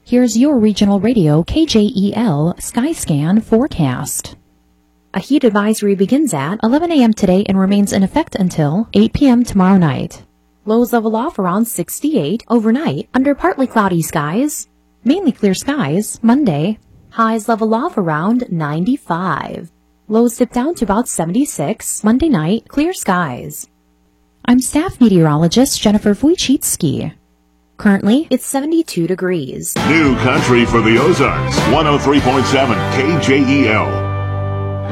Here's your regional radio KJEL Skyscan forecast. A heat advisory begins at 11 a.m. today and remains in effect until 8 p.m. tomorrow night. Lows level off around 68 overnight under partly cloudy skies. Mainly clear skies Monday. Highs level off around 95. Lows dip down to about 76 Monday night, clear skies. I'm staff meteorologist Jennifer Wojcicki. Currently, it's 72 degrees. New country for the Ozarks, 103.7 KJEL.